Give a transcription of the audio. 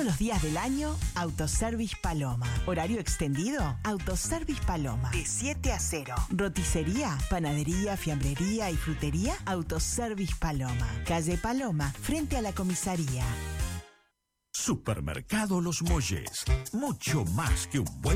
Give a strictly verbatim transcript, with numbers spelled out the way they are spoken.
los días del año, Autoservice Paloma. Horario extendido, Autoservice Paloma. De siete a cero. Roticería, panadería, fiambrería y frutería, Autoservice Paloma. Calle Paloma, frente a la comisaría. Supermercado Los Molles. Mucho más que un buen